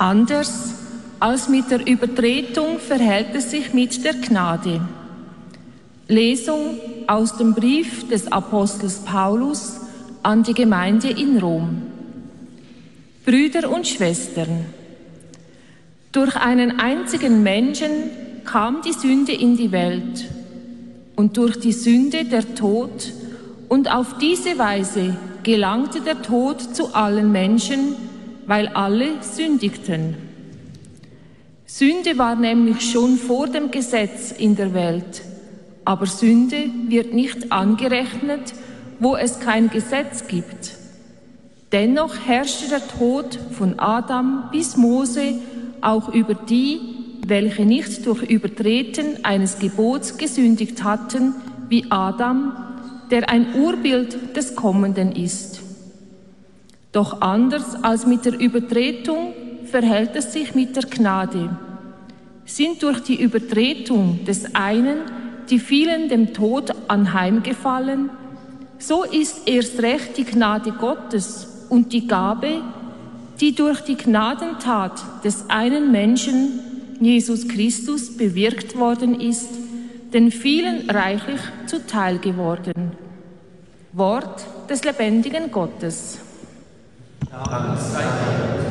Anders als mit der Übertretung verhält es sich mit der Gnade. Lesung aus dem Brief des Apostels Paulus an die Gemeinde in Rom. Brüder und Schwestern, durch einen einzigen Menschen kam die Sünde in die Welt und durch die Sünde der Tod, und auf diese Weise gelangte der Tod zu allen Menschen, weil alle sündigten. Sünde war nämlich schon vor dem Gesetz in der Welt, aber Sünde wird nicht angerechnet, wo es kein Gesetz gibt. Dennoch herrschte der Tod von Adam bis Mose auch über die, welche nicht durch Übertreten eines Gebots gesündigt hatten, wie Adam, der ein Urbild des Kommenden ist. Doch anders als mit der Übertretung verhält es sich mit der Gnade. Sind durch die Übertretung des einen die vielen dem Tod anheimgefallen, so ist erst recht die Gnade Gottes und die Gabe, die durch die Gnadentat des einen Menschen, Jesus Christus, bewirkt worden ist, den vielen reichlich zuteil geworden. Wort des lebendigen Gottes. Dank sei Gott.